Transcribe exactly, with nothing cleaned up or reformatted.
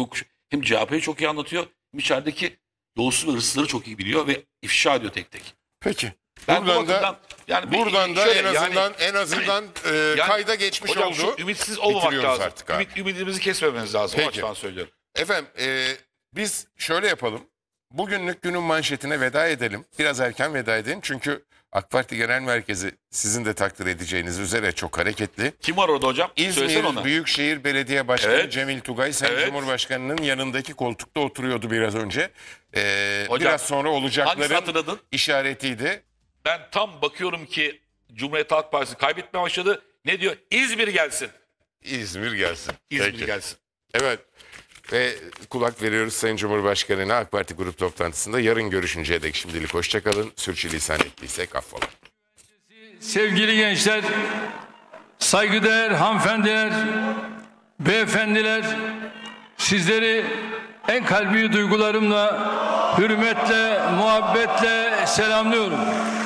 hukuk hem C H P'yi çok iyi anlatıyor hem içerideki yolsuz ve hırsızları çok iyi biliyor ve ifşa ediyor tek tek. Peki. Ben buradan bu da bakımdan, yani buradan da şöyle, en azından yani, en azından e, yani, kayda geçmiş hocam, oldu. Şu ümitsiz olmamak Bitiriyoruz lazım. artık abi. Ümit, ümidimizi kesmememiz lazım. Peki. O açıdan söylüyorum. Efendim e, biz şöyle yapalım. Bugünlük günün manşetine veda edelim. Biraz erken veda edelim çünkü AK Parti Genel Merkezi sizin de takdir edeceğiniz üzere çok hareketli. Kim var orada hocam? Söylesene İzmir ona. Büyükşehir Belediye Başkanı Evet. Cemil Tugay Sayın Evet. Cumhurbaşkanı'nın yanındaki koltukta oturuyordu biraz önce. Ee, Hocam, biraz sonra hangisini olacakların hatırladın? işaretiydi. Ben tam bakıyorum ki Cumhuriyet Halk Partisi kaybetmeye başladı. Ne diyor? İzmir gelsin. İzmir gelsin. İzmir Peki. gelsin. Evet. Ve kulak veriyoruz Sayın Cumhurbaşkanı'na AK Parti grup toplantısında. Yarın görüşünceye dek şimdilik hoşçakalın. Sürçülisan ettiysek affola. Sevgili gençler, saygıdeğer hanımefendiler, beyefendiler, sizleri en kalbi duygularımla, hürmetle, muhabbetle selamlıyorum.